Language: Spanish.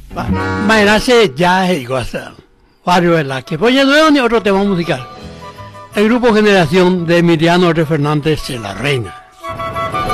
Mañana ya es igual. Barrio Velázquez. Pues ya no es otro tema musical. El grupo Generación de Emiliano R. Fernández de la Reina.